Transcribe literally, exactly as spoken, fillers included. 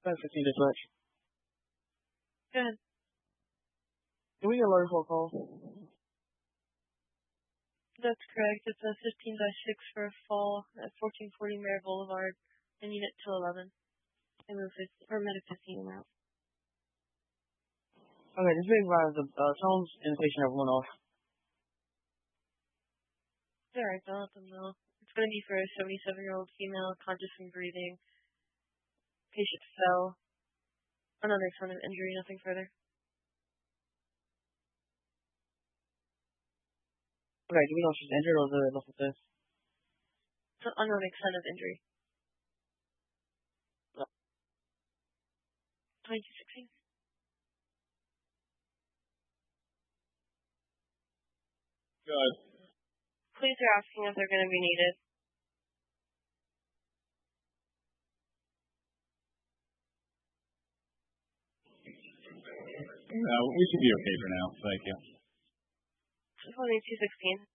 five fifteen dispatch. Go ahead. Can we get a letter for a call? That's correct. It's a fifteen by six for a fall at fourteen forty Mare Boulevard and unit two eleven. I move fifteen, or medic fifteen out. Okay, just be advised, the uh, phones in the station have one off. Alright, I'll let them know. It's going to be for a seventy-seven-year-old female, conscious and breathing. Patient fell. Another son of injury, nothing further. Okay, do we know if she's injured or is it local test? It's an unknown extent of injury. twenty-two sixteen. Good. Police are asking if they're going to be needed. Uh, we should be okay for now. Thank you. twenty-two sixteen.